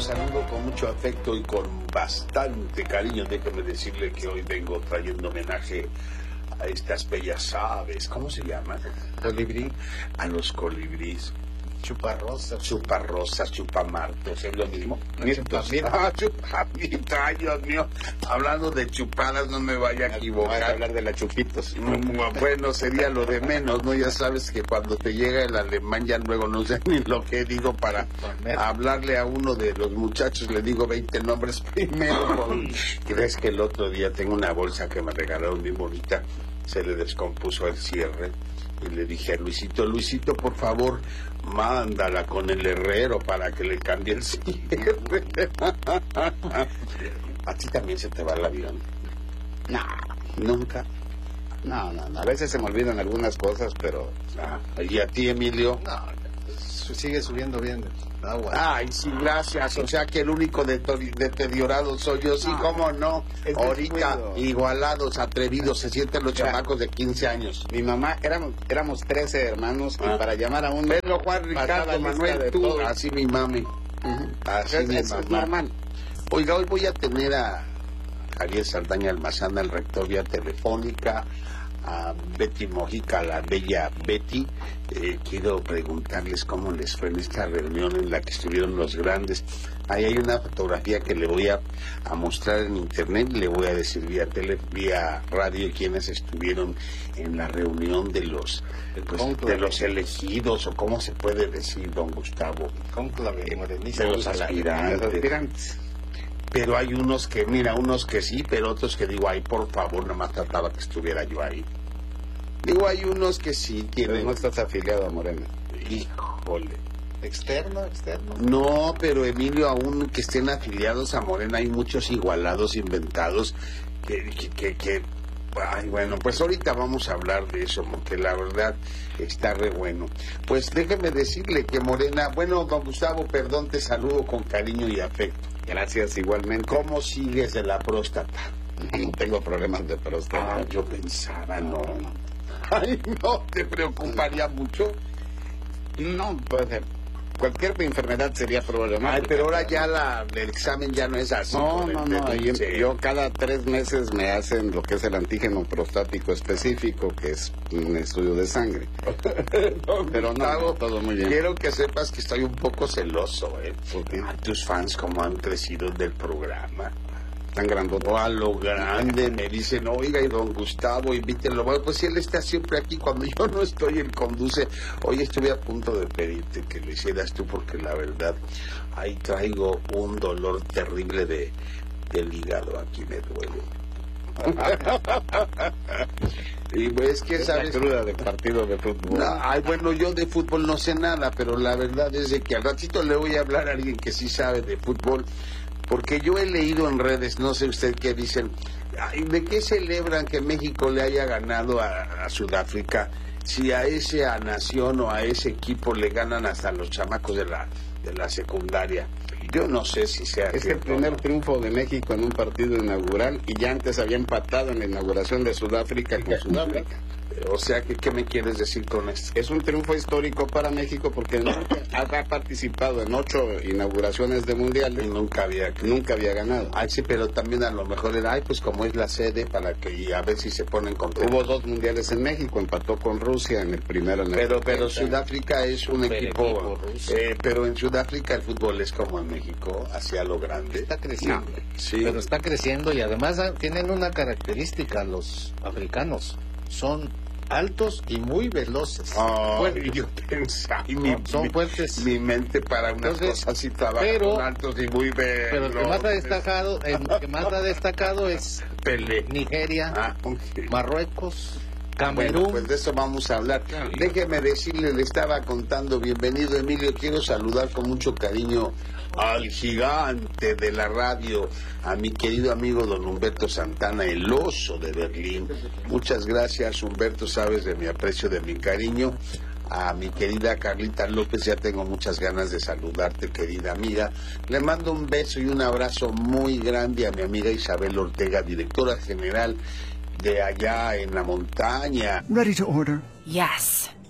saludo con mucho afecto y con bastante cariño. Déjeme decirle que hoy vengo trayendo homenaje a estas bellas aves. ¿Cómo se llaman? Colibrí. A los colibríes. Chuparrosas. Chuparrosas, chupamartos, ¿es lo mismo? Chupamita, ay, Dios mío. Hablando de chupadas, no me vaya a equivocar. Vamos a hablar de la chupitos. Bueno, sería lo de menos, ¿no? Ya sabes que cuando te llega el alemán ya luego no sé ni lo que digo para hablarle a uno de los muchachos, le digo 20 nombres primero. ¿Crees que el otro día tengo una bolsa que me regalaron bien bonita? Se le descompuso el cierre. Y le dije a Luisito, por favor, mándala con el herrero para que le cambie el cierre. ¿A ti también se te va el avión? No, ¿Nunca? no. A veces se me olvidan algunas cosas, pero... ¿Y a ti, Emilio? No, sigue subiendo bien el agua. Ay, sí, gracias. O sea que el único deteriorado soy yo. Sí, cómo no. Ahorita, igualados, atrevidos, se sienten los chamacos de 15 años. Mi mamá, éramos 13 hermanos, y para llamar a uno... Pedro, Juan, Ricardo, Manuel, tú. Todos. Así mi mami. Así mi Es mamá. normal. Oiga, hoy voy a tener a Javier Saldaña Almazán, el rector vía telefónica, a Betty Mojica, la bella Betty. Quiero preguntarles cómo les fue en esta reunión en la que estuvieron los grandes. Ahí hay una fotografía que le voy a mostrar en internet, le voy a decir vía radio quienes estuvieron en la reunión de los elegidos, o cómo se puede decir, don Gustavo, de los aspirantes. Pero hay unos que, unos que sí, pero otros que digo, ay, por favor, nada más trataba que estuviera yo ahí. Digo, hay unos que sí tienen... Pero no estás afiliado a Morena. Híjole. ¿Externo? No, pero Emilio, aún que estén afiliados a Morena, hay muchos igualados, inventados, que ay, bueno, pues ahorita vamos a hablar de eso, porque la verdad está re bueno. Pues déjeme decirle que Morena... Bueno, don Gustavo, perdón, te saludo con cariño y afecto. Gracias, igualmente. ¿Cómo sigues de la próstata? No tengo problemas de próstata. Yo pensaba, no. Ay, no, ¿te preocuparía mucho? No, pues cualquier enfermedad sería problemática. Ay, pero ahora ya el examen ya no es así. No. Yo cada 3 meses me hacen lo que es el antígeno prostático específico, que es un estudio de sangre. Pero no, todo muy bien. Quiero que sepas que estoy un poco celoso, porque tus fans como han crecido del programa. Tan grandote. A lo grande, me dicen, oiga, y don Gustavo, invítenlo. Bueno, pues si él está siempre aquí, cuando yo no estoy, él conduce. Hoy estuve a punto de pedirte que lo hicieras tú, porque la verdad, ahí traigo un dolor terrible del hígado, aquí me duele. Y pues que sabes, la cruda de partido de fútbol. Bueno, yo de fútbol no sé nada, pero la verdad es de que al ratito le voy a hablar a alguien que sí sabe de fútbol. Porque yo he leído en redes, no sé usted qué dicen, ¿de qué celebran que México le haya ganado a Sudáfrica? Si a esa nación o a ese equipo le ganan hasta los chamacos de la secundaria. Yo no sé si sea Es el primer triunfo de México en un partido inaugural, y ya antes había empatado en la inauguración de Sudáfrica con Sudáfrica. O sea, ¿qué me quieres decir con esto? Es un triunfo histórico para México porque ha participado en 8 inauguraciones de mundiales y nunca había ganado. Ay, sí, pero también a lo mejor era, pues como es la sede, para que y a ver si se ponen contentos. Hubo 2 mundiales en México, empató con Rusia en el primero. Pero Sudáfrica es un equipo pero en Sudáfrica el fútbol es como en México, hacia lo grande. Está creciendo. No, sí. Pero está creciendo, y además tienen una característica los africanos. Son altos y muy veloces. Bueno, yo pensaba, son fuertes. Mi mente para unas cosas así trabaja con altos y muy veloces. Pero el que más ha destacado es Pelé. Nigeria, Marruecos, Camerún. Bueno, pues de eso vamos a hablar. Déjeme decirle, le estaba contando, bienvenido Emilio, quiero saludar con mucho cariño al gigante de la radio, a mi querido amigo don Humberto Santana, el oso de Berlín. Muchas gracias, Humberto, sabes de mi aprecio, de mi cariño. A mi querida Carlita López, ya tengo muchas ganas de saludarte, querida amiga. Le mando un beso y un abrazo muy grande a mi amiga Isabel Ortega, directora general de allá en la montaña. Ready to order. Yes.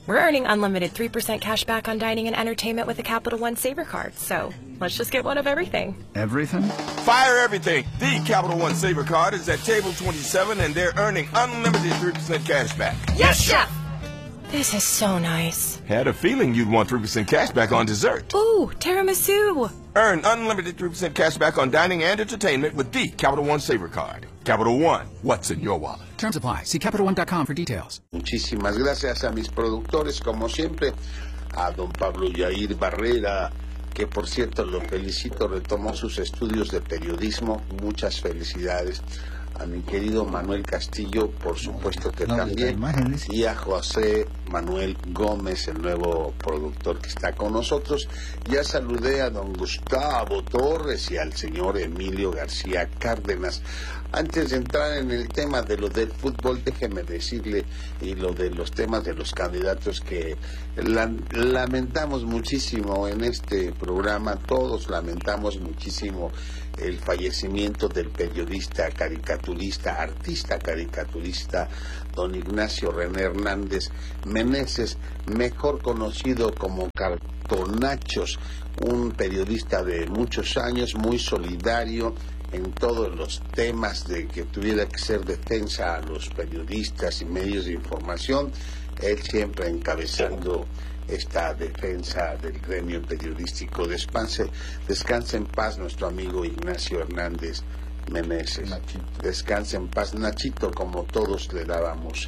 We're earning unlimited 3% cash back on dining and entertainment with a Capital One Saver card. So let's just get one of everything. Everything? Fire everything. The Capital One Saver card is at table 27, and they're earning unlimited 3% cash back. Yes, Chef! This is so nice. Had a feeling you'd want 3% cash back on dessert. Ooh, tiramisu. Earn unlimited 3% cash back on dining and entertainment with the Capital One Saver card. Capital One, what's in your wallet? Terms apply. See CapitalOne.com for details. Muchísimas gracias a mis productores, como siempre, a don Pablo Yair Barrera, que por cierto lo felicito, retomó sus estudios de periodismo. Muchas felicidades. A mi querido Manuel Castillo, por supuesto que también, y a José Manuel Gómez, el nuevo productor que está con nosotros. Ya saludé a don Gustavo Torres y al señor Emilio García Cárdenas. Antes de entrar en el tema de lo del fútbol, déjeme decirle, y lo de los temas de los candidatos, que lamentamos muchísimo en este programa, todos lamentamos muchísimo el fallecimiento del periodista, caricaturista, artista caricaturista, don Ignacio René Hernández Meneses, mejor conocido como Cartonachos, un periodista de muchos años, muy solidario en todos los temas de que tuviera que ser defensa a los periodistas y medios de información, él siempre encabezando esta defensa del gremio periodístico. Descanse en paz nuestro amigo Ignacio Hernández Meneses. Descanse en paz, Nachito, como todos le dábamos,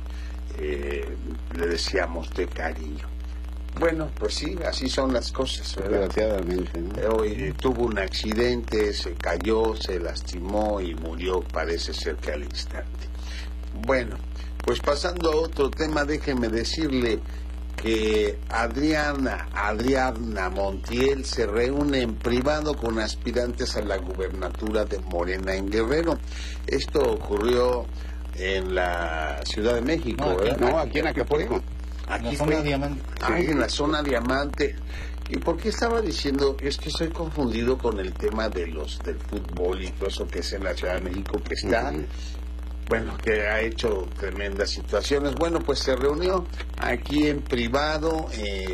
le decíamos de cariño. Bueno, pues sí, así son las cosas, ¿verdad? Desgraciadamente, ¿no? Hoy tuvo un accidente, se cayó, se lastimó y murió, parece ser que al instante. Bueno, pues pasando a otro tema, déjeme decirle que Adriana Montiel se reúne en privado con aspirantes a la gubernatura de Morena en Guerrero. Esto ocurrió en la Ciudad de México, ¿verdad? No, aquí en Acapulco. Aquí en la zona Diamante. En la zona Diamante. ¿Y por qué estaba diciendo? Es que estoy confundido con el tema del fútbol y todo eso que es en la Ciudad de México, que está... Bueno, que ha hecho tremendas situaciones. Bueno, pues se reunió aquí en privado,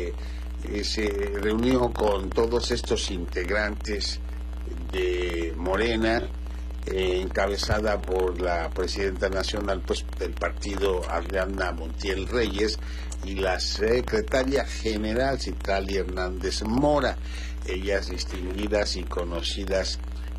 se reunió con todos estos integrantes de Morena, encabezada por la presidenta nacional pues del partido, Adriana Montiel Reyes, y la secretaria general, Citlali Hernández Mora, ellas distinguidas y conocidas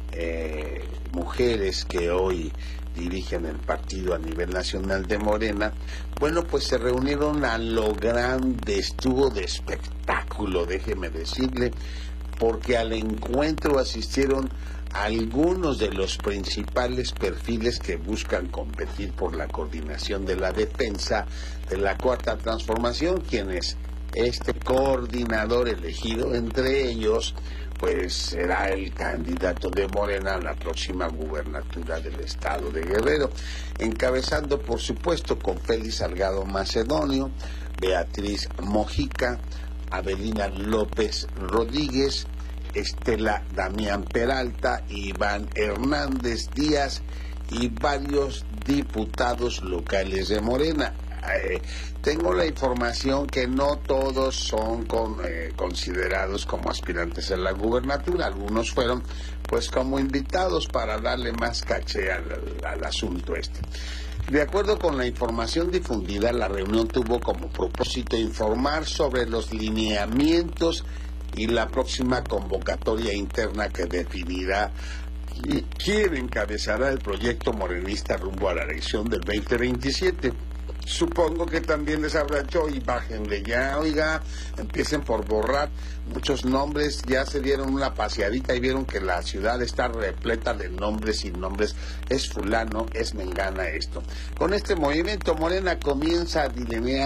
mujeres que hoy dirigen el partido a nivel nacional de Morena. Bueno, pues se reunieron a lo grande, estuvo de espectáculo, déjeme decirle, porque al encuentro asistieron algunos de los principales perfiles que buscan competir por la coordinación de la defensa de la Cuarta Transformación, quienes este coordinador elegido, entre ellos, pues será el candidato de Morena a la próxima gubernatura del estado de Guerrero, encabezando por supuesto con Félix Salgado Macedonio, Beatriz Mojica, Avelina López Rodríguez, Estela Damián Peralta, Iván Hernández Díaz y varios diputados locales de Morena. Tengo la información que no todos son considerados como aspirantes a la gubernatura, algunos fueron pues como invitados para darle más caché al asunto este. De acuerdo con la información difundida, la reunión tuvo como propósito informar sobre los lineamientos y la próxima convocatoria interna que definirá quién encabezará el proyecto morenista rumbo a la elección del 2027. Supongo que también les habrá dicho, y bájenle ya, oiga, empiecen por borrar muchos nombres, ya se dieron una paseadita y vieron que la ciudad está repleta de nombres sin nombres, es fulano, es mengana esto. Con este movimiento Morena comienza a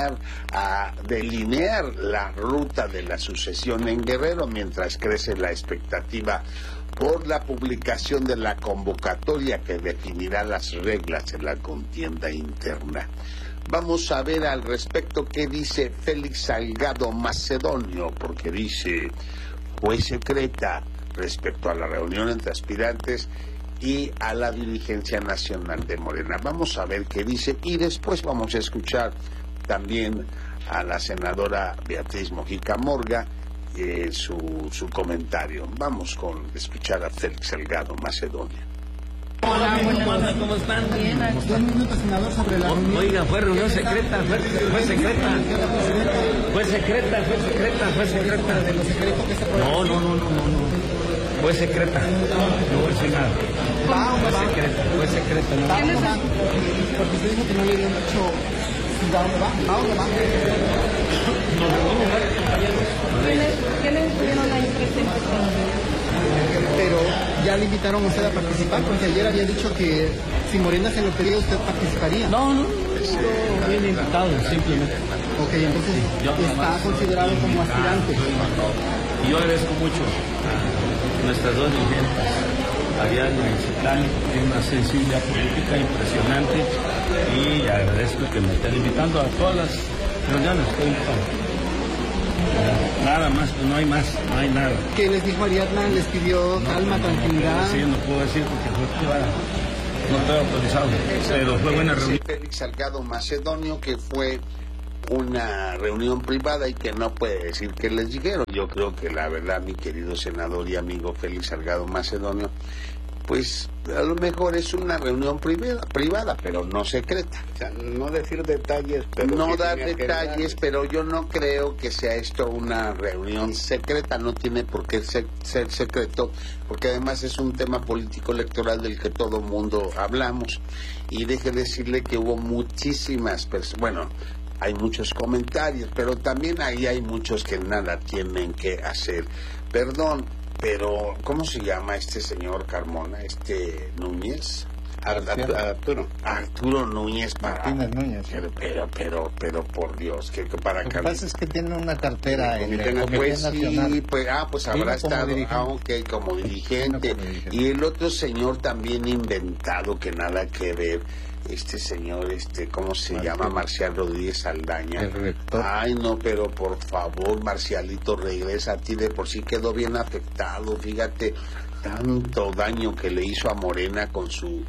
delinear la ruta de la sucesión en Guerrero, mientras crece la expectativa por la publicación de la convocatoria que definirá las reglas de la contienda interna. Vamos a ver al respecto qué dice Félix Salgado Macedonio, porque dice, fue secreta respecto a la reunión entre aspirantes y a la dirigencia nacional de Morena. Vamos a ver qué dice y después vamos a escuchar también a la senadora Beatriz Mojica Morga su comentario. Vamos con escuchar a Félix Salgado Macedonio. Hola, ¿cómo están? Bien. 2 minutos, senador, sobre la reunión. Oiga, fue reunión secreta, fue secreta. Fue secreta. ¿De lo secreto que se puede? No. Fue secreta. No voy a decir nada. Fue secreta. No. ¿Qué les da? Porque usted dijo que no le habían dicho ¿va o no va? Nos reunimos varios compañeros. ¿Qué les estuvieron ahí presentes? Pero ya le invitaron a usted a participar, porque ayer había dicho que si Morena se lo pedía, usted participaría. No, bien invitado, simplemente. Ok, entonces está considerado como aspirante. Y yo agradezco mucho a nuestras dos dirigentes, Ariadna y Citlali, que tienen una sensibilidad política impresionante, y agradezco que me estén invitando a todas las reuniones. Estoy invitado. Nada más, no hay nada. ¿Qué les dijo Ariadna? ¿Les pidió calma, tranquilidad? Sí, no puedo decir porque fue privada. No estoy autorizado, pero fue buena reunión. Félix Salgado Macedonio, que fue una reunión privada y que no puede decir qué les dijeron. Yo creo que la verdad, mi querido senador y amigo Félix Salgado Macedonio, pues a lo mejor es una reunión privada, pero no secreta. O sea, no decir detalles, pero no sí dar tenía que detalles, darles. pero yo no creo que sea esto una reunión secreta, no tiene por qué ser secreto, porque además es un tema político electoral del que todo mundo hablamos. Y deje decirle que hubo muchísimas personas, bueno, hay muchos comentarios, pero también ahí hay muchos que nada tienen que hacer. Perdón, pero ¿cómo se llama este señor Carmona, Núñez? Arturo Núñez Martínez Núñez. Pero por Dios, que para lo que pasa es que tiene una cartera en el Comité pues Nacional. Sí, pues habrá estado como dirigente. Y el otro señor también inventado, que nada que ver, este señor, ¿cómo se llama? Marcial Rodríguez Saldaña. El rector. Ay, no, pero por favor, Marcialito, regresa a ti, de por sí quedó bien afectado, fíjate, tanto daño que le hizo a Morena con su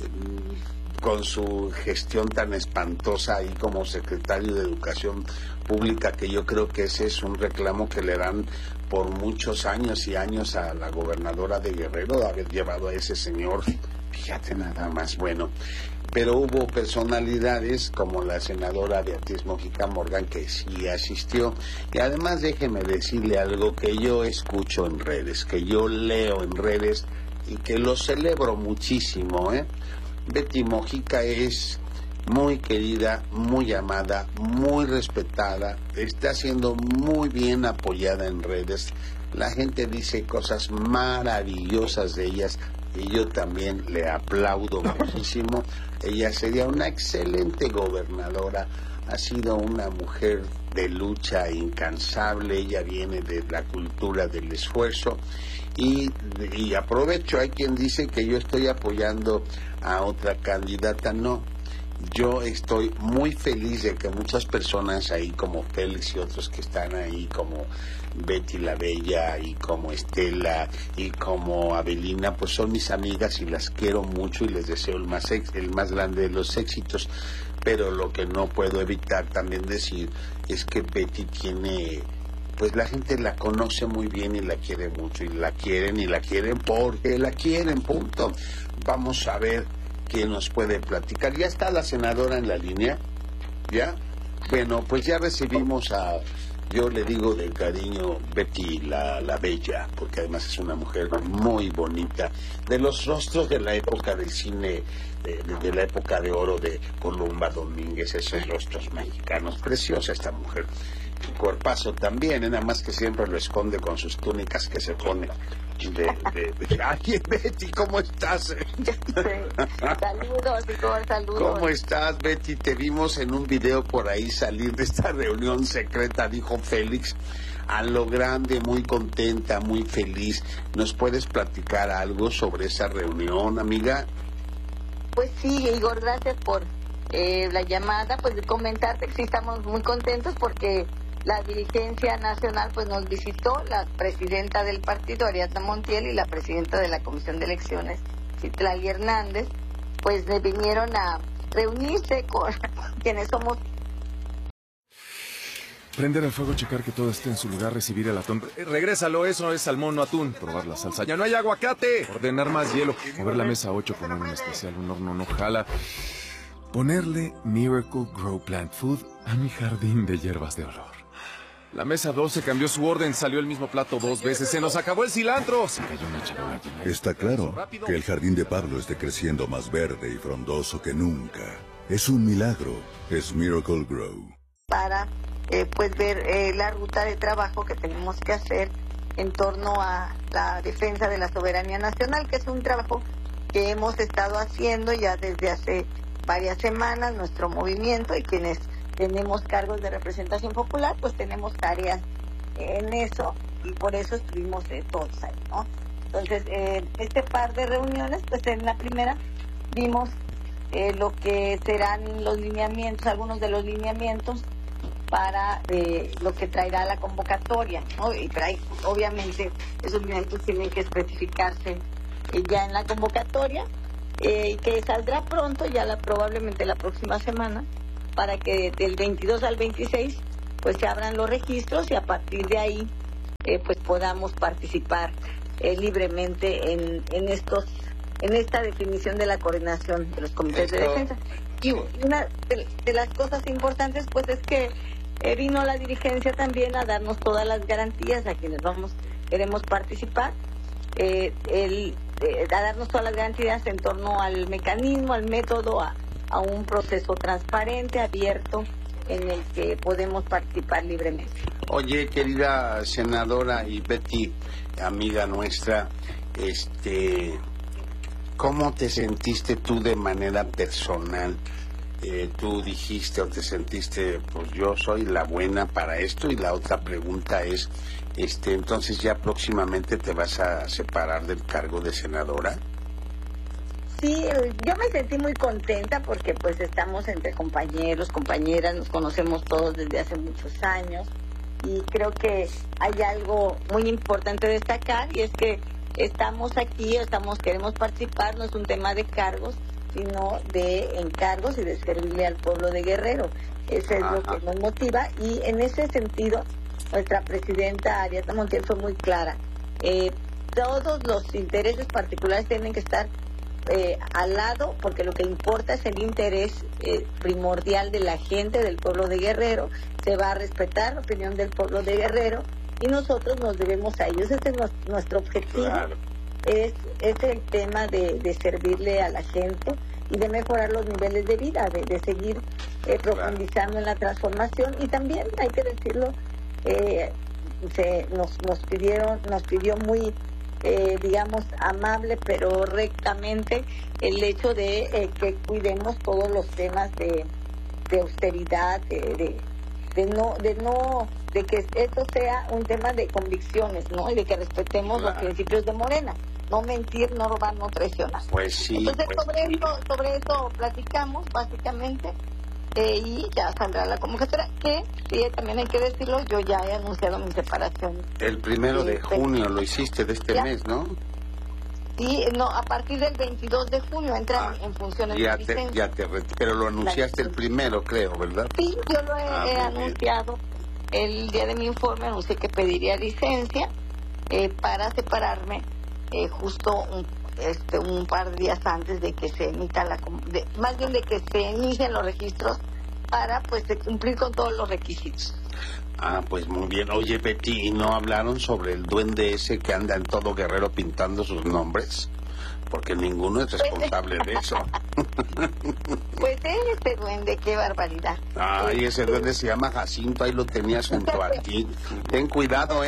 gestión tan espantosa ahí como secretario de Educación Pública, que yo creo que ese es un reclamo que le dan por muchos años y años a la gobernadora de Guerrero, de haber llevado a ese señor, fíjate nada más, bueno. Pero hubo personalidades como la senadora Beatriz Mojica Morgan que sí asistió. Y además déjeme decirle algo que yo escucho en redes, que yo leo en redes y que lo celebro muchísimo, Betty Mojica es muy querida, muy amada, muy respetada, está siendo muy bien apoyada en redes. La gente dice cosas maravillosas de ellas y yo también le aplaudo muchísimo. Ella sería una excelente gobernadora, ha sido una mujer de lucha incansable, ella viene de la cultura del esfuerzo y aprovecho, hay quien dice que yo estoy apoyando a otra candidata, no. Yo estoy muy feliz de que muchas personas ahí como Félix y otros que están ahí como Betty la Bella y como Estela y como Avelina, pues son mis amigas y las quiero mucho y les deseo el más grande de los éxitos. Pero lo que no puedo evitar también decir es que Betty tiene, pues la gente la conoce muy bien y la quiere mucho y la quieren porque la quieren, punto. Vamos a ver quién nos puede platicar. ¿Ya está la senadora en la línea? ¿Ya? Bueno, pues ya recibimos yo le digo de cariño, Betty la Bella, porque además es una mujer muy bonita, de los rostros de la época del cine, de la época de oro de Columba Domínguez, esos rostros mexicanos. Preciosa esta mujer. Cuerpazo también, nada más que siempre lo esconde con sus túnicas que se pone. Ay, Betty, ¿cómo estás? Saludos, Igor, saludos. ¿Cómo estás, Betty? Te vimos en un video por ahí salir de esta reunión secreta, dijo Félix, a lo grande, muy contenta, muy feliz. ¿Nos puedes platicar algo sobre esa reunión, amiga? Pues sí, Igor, gracias por la llamada, pues de comentarte que sí estamos muy contentos porque la dirigencia nacional pues nos visitó, la presidenta del partido, Ariadna Montiel, y la presidenta de la Comisión de Elecciones, Citlali Hernández, pues vinieron a reunirse con quienes somos. Prender el fuego, checar que todo esté en su lugar, recibir el atún. Regrésalo, eso es salmón, no atún. Probar la salsa. ¡Ya no hay aguacate! Ordenar más hielo. Mover la mesa 8, poner un especial, un horno no jala. Ponerle Miracle Grow Plant Food a mi jardín de hierbas de olor. La mesa 12 cambió su orden, salió el mismo plato 2 veces. ¡Se nos acabó el cilantro! Se cayó una charola. Está claro que el jardín de Pablo esté creciendo más verde y frondoso que nunca. Es un milagro. Es Miracle Grow. Para pues ver la ruta de trabajo que tenemos que hacer en torno a la defensa de la soberanía nacional, que es un trabajo que hemos estado haciendo ya desde hace varias semanas, nuestro movimiento, y quienes tenemos cargos de representación popular, pues tenemos tareas en eso, y por eso estuvimos todos ahí, ¿no? Entonces, este par de reuniones, pues en la primera vimos lo que serán los lineamientos, algunos de los lineamientos para lo que traerá la convocatoria, ¿no? Y obviamente esos lineamientos tienen que especificarse ya en la convocatoria, y que saldrá pronto, ya probablemente la próxima semana, para que del 22 al 26 pues se abran los registros y a partir de ahí pues podamos participar libremente en esta definición de la coordinación de los comités de defensa. Y una de las cosas importantes pues es que vino la dirigencia también a darnos todas las garantías a quienes queremos participar, a darnos todas las garantías en torno al mecanismo, al método, a un proceso transparente, abierto, en el que podemos participar libremente. Oye, querida senadora y Betty, amiga nuestra, ¿cómo te sentiste tú de manera personal? Tú dijiste o te sentiste, pues yo soy la buena para esto, y la otra pregunta es, entonces ya próximamente te vas a separar del cargo de senadora. Sí, yo me sentí muy contenta porque pues estamos entre compañeros, compañeras, nos conocemos todos desde hace muchos años, y creo que hay algo muy importante destacar, y es que estamos aquí, queremos participar, no es un tema de cargos, sino de encargos y de servirle al pueblo de Guerrero. Eso es lo que nos motiva, y en ese sentido nuestra presidenta Ariadna Montiel fue muy clara. Todos los intereses particulares tienen que estar al lado, porque lo que importa es el interés primordial de la gente, del pueblo de Guerrero. Se va a respetar la opinión del pueblo de Guerrero y nosotros nos debemos a ellos. Ese es nuestro objetivo. Claro. Es el tema de servirle a la gente y de mejorar los niveles de vida, de seguir profundizando en la transformación. Y también, hay que decirlo, nos pidió muy digamos amable pero rectamente el hecho de que cuidemos todos los temas de austeridad, de que esto sea un tema de convicciones, ¿no? Y de que respetemos los principios de Morena, no mentir, no robar, no traicionar. Pues sí. Entonces pues sobre eso platicamos básicamente. Y ya saldrá la convocatoria, que sí, también hay que decirlo, yo ya he anunciado mi separación. El 1 de junio lo hiciste de este mes, ¿no? Sí, no, a partir del 22 de junio entra en funciones de licencia. Pero lo anunciaste el 1, creo, ¿verdad? Sí, yo lo he anunciado. El día de mi informe anuncié que pediría licencia para separarme justo un par de días antes de que se emita más bien de que se inicien los registros, para pues cumplir con todos los requisitos. Pues muy bien. Oye, Betty, ¿y no hablaron sobre el duende ese que anda en todo Guerrero pintando sus nombres? Porque ninguno es responsable de eso. Pues este duende, qué barbaridad. Ay, ese duende se llama Jacinto, ahí lo tenías junto a ti. Ten cuidado,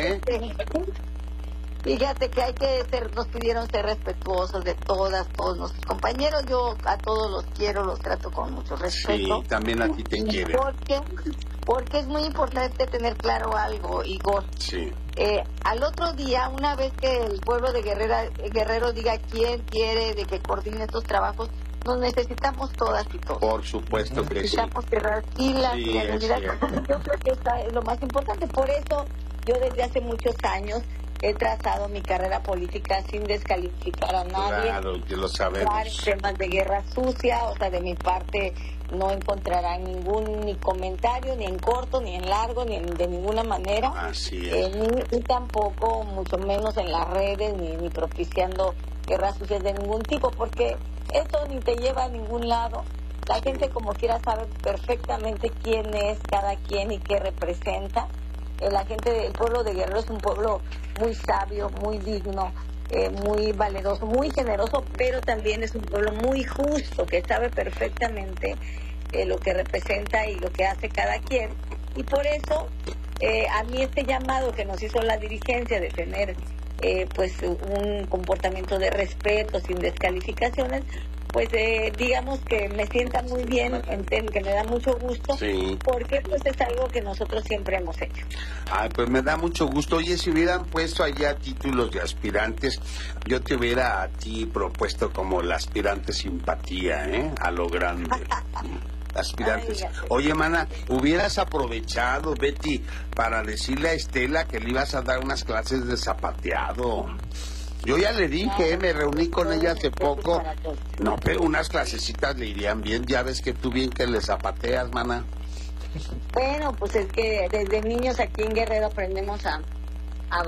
Fíjate que nos pidieron ser respetuosos de todos nuestros compañeros. Yo a todos los quiero, los trato con mucho respeto. Sí, también a ti te quieren. Porque es muy importante tener claro algo, Igor. Sí. Al otro día, una vez que el pueblo de Guerrero diga quién quiere de que coordine estos trabajos, nos necesitamos todas y todos. Por supuesto que sí. Necesitamos cerrar filas y unidad. Yo creo que eso es lo más importante. Por eso yo desde hace muchos años he trazado mi carrera política sin descalificar a nadie. Claro, que lo sabemos. Temas de guerra sucia, o sea, de mi parte no encontrarán ningún ni comentario, ni en corto, ni en largo, ni de ninguna manera. Así es. Ni tampoco, mucho menos en las redes, ni propiciando guerras sucias de ningún tipo, porque eso ni te lleva a ningún lado. La gente como quiera sabe perfectamente quién es cada quien y qué representa. La gente, el pueblo de Guerrero es un pueblo muy sabio, muy digno, muy valeroso, muy generoso, pero también es un pueblo muy justo, que sabe perfectamente lo que representa y lo que hace cada quien. Y por eso, a mí este llamado que nos hizo la dirigencia de tener pues un comportamiento de respeto, sin descalificaciones, pues digamos que me sienta muy bien, que me da mucho gusto, sí, porque pues es algo que nosotros siempre hemos hecho. Ay, pues me da mucho gusto. Oye, si hubieran puesto allá títulos de aspirantes, yo te hubiera a ti propuesto como la aspirante simpatía, a lo grande. Aspirantes. Oye, mana, hubieras aprovechado, Betty, para decirle a Estela que le ibas a dar unas clases de zapateado. Yo ya le dije, me reuní con ella hace poco. No, pero unas clasecitas le irían bien. Ya ves que tú bien que le zapateas, mana. Bueno, pues es que desde niños aquí en Guerrero aprendemos a